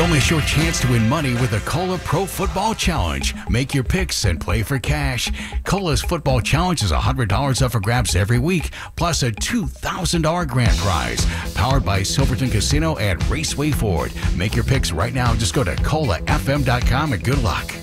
Don't miss your chance to win money with the Cola Pro Football Challenge. Make your picks and play for cash. Cola's Football Challenge is $100 up for grabs every week, plus a $2,000 grand prize. Powered by Silverton Casino and Raceway Ford. Make your picks right now. Just go to colafm.com and good luck.